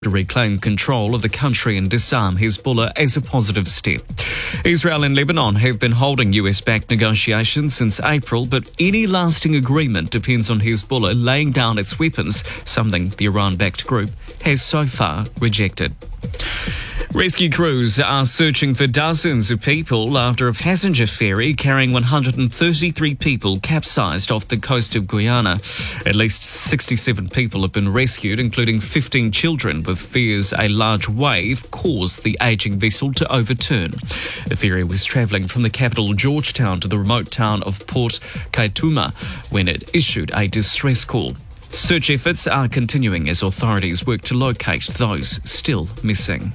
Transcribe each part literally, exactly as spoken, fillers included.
to reclaim control of the country and disarm Hezbollah as a positive step. Israel and Lebanon have been holding U S-backed negotiations since April, but any lasting agreement depends on Hezbollah laying down its weapons, something the Iran-backed group has so far rejected. Rescue crews are searching for dozens of people after a passenger ferry carrying one hundred thirty-three people capsized off the coast of Guyana. At least sixty-seven people have been rescued, including fifteen children, with fears a large wave caused the ageing vessel to overturn. The ferry was travelling from the capital Georgetown to the remote town of Port Kaituma when it issued a distress call. Search efforts are continuing as authorities work to locate those still missing.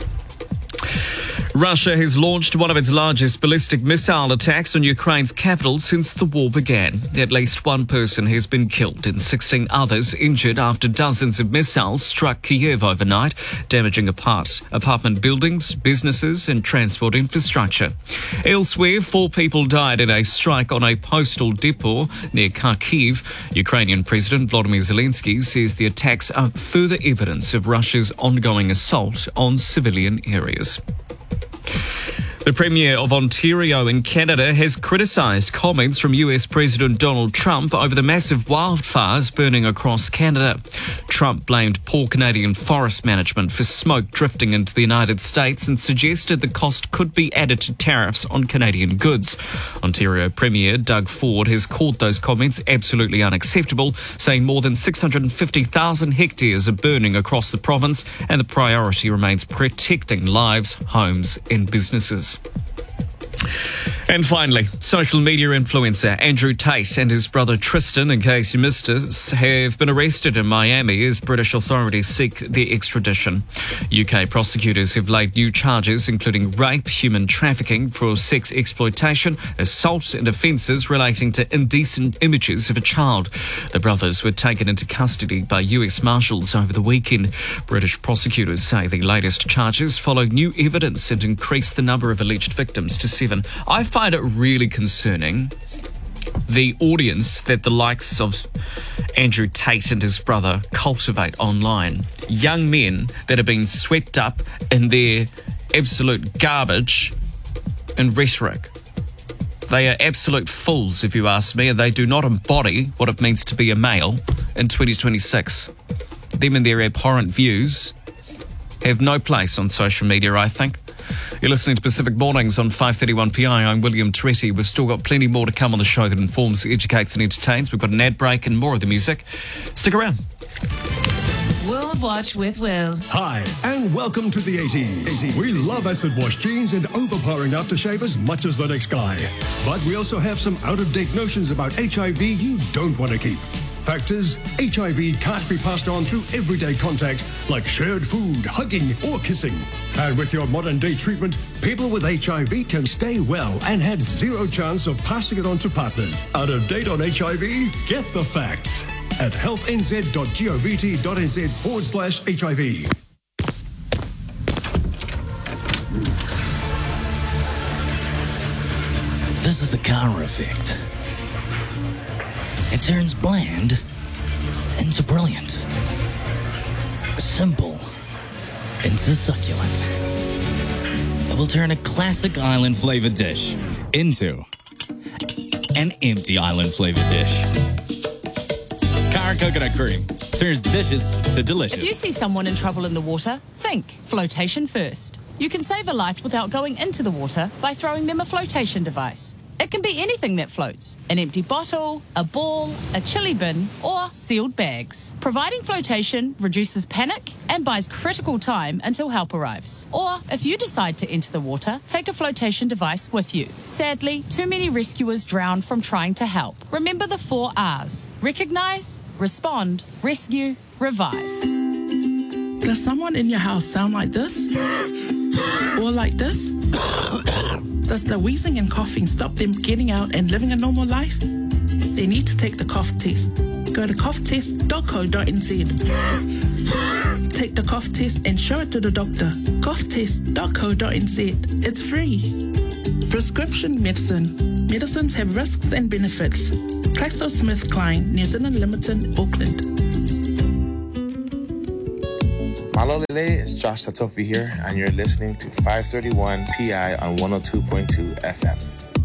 Russia has launched one of its largest ballistic missile attacks on Ukraine's capital since the war began. At least one person has been killed and sixteen others injured after dozens of missiles struck Kiev overnight, damaging apart apartment buildings, businesses and transport infrastructure. Elsewhere, four people died in a strike on a postal depot near Kharkiv. Ukrainian President Volodymyr Zelensky says the attacks are further evidence of Russia's ongoing assault on civilian areas. The Premier of Ontario in Canada has criticised comments from U S President Donald Trump over the massive wildfires burning across Canada. Trump blamed poor Canadian forest management for smoke drifting into the United States and suggested the cost could be added to tariffs on Canadian goods. Ontario Premier Doug Ford has called those comments absolutely unacceptable, saying more than six hundred fifty thousand hectares are burning across the province and the priority remains protecting lives, homes and businesses. And finally, social media influencer Andrew Tate and his brother Tristan, in case you missed it, have been arrested in Miami as British authorities seek their extradition. U K prosecutors have laid new charges including rape, human trafficking for sex exploitation, assault and offences relating to indecent images of a child. The brothers were taken into custody by U S Marshals over the weekend. British prosecutors say the latest charges follow new evidence and increase the number of alleged victims to seven. I find it really concerning the audience that the likes of Andrew Tate and his brother cultivate online. Young men that have been swept up in their absolute garbage and rhetoric. They are absolute fools, if you ask me, and they do not embody what it means to be a male in twenty twenty-six. Them and their abhorrent views have no place on social media, I think. You're listening to Pacific Mornings on five thirty-one P I. I'm William Toretti. We've still got plenty more to come on the show that informs, educates and entertains. We've got an ad break and more of the music. Stick around. World Watch with Will. Hi, and welcome to the eighties. We love acid wash jeans and overpowering aftershave as much as the next guy. But we also have some out-of-date notions about H I V you don't want to keep. Fact is, H I V can't be passed on through everyday contact like shared food, hugging, or kissing. And with your modern-day treatment, people with H I V can stay well and had zero chance of passing it on to partners. Out of date on H I V? Get the facts at healthnz.govt.nz forward slash HIV. This is the Kara effect. It turns bland into brilliant. Simple into succulent. It will turn a classic island flavored dish into an empty island flavored dish. Kara coconut cream turns dishes to delicious. If you see someone in trouble in the water, think flotation first. You can save a life without going into the water by throwing them a flotation device. It can be anything that floats, an empty bottle, a ball, a chili bin, or sealed bags. Providing flotation reduces panic and buys critical time until help arrives. Or, if you decide to enter the water, take a flotation device with you. Sadly, too many rescuers drown from trying to help. Remember the four R's. Recognize, respond, rescue, revive. Does someone in your house sound like this? Or like this? Does the wheezing and coughing stop them getting out and living a normal life? They need to take the cough test. Go to cough test dot co dot n z. Take the cough test and show it to the doctor. cough test dot co dot n z. It's free. Prescription medicine. Medicines have risks and benefits. GlaxoSmithKline, New Zealand Limited, Auckland. Malo Lele, it's Josh Tatofi here, and you're listening to five thirty-one P I on one oh two point two F M.